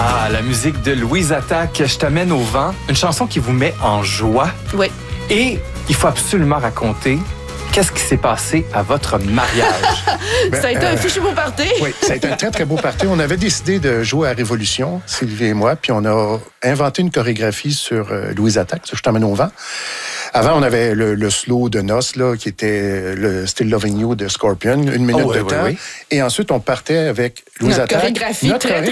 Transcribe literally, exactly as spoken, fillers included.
Ah, la musique de Louise Attaque, Je t'amène au vent, une chanson qui vous met en joie. Oui. Et il faut absolument raconter qu'est-ce qui s'est passé à votre mariage. Ben, ça a été euh, un fichu beau party. Oui, ça a été un très, très beau party. On avait décidé de jouer à Révolution, Sylvie et moi, puis on a inventé une chorégraphie sur euh, Louise Attaque, sur Je t'amène au vent. Avant, on avait le, le slow de Noce, là, qui était le Still Loving You de Scorpion, une minute oh, oui, de temps. Oui, oui. Et ensuite, on partait avec Louise Notre Attaque. chorégraphie, Notre très,